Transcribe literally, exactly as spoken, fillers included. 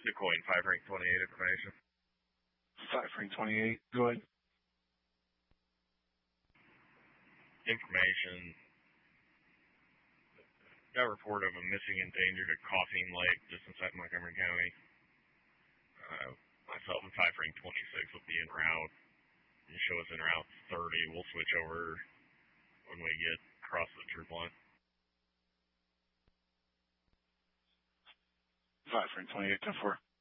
DeCoin, five rank twenty-eight information. five rank twenty-eight, go ahead. Information. Got a report of a missing endangered at Coffeen Lake, just inside Montgomery County. Uh, myself and five rank twenty-six will be en route. You show us en route thirty. We'll switch over when we get across the troop line. five rank twenty-eight, ten four.